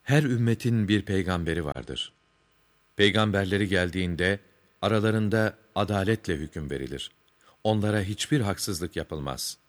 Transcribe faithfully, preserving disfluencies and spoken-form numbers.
Her ümmetin bir peygamberi vardır. Peygamberleri geldiğinde aralarında adaletle hüküm verilir. Onlara hiçbir haksızlık yapılmaz.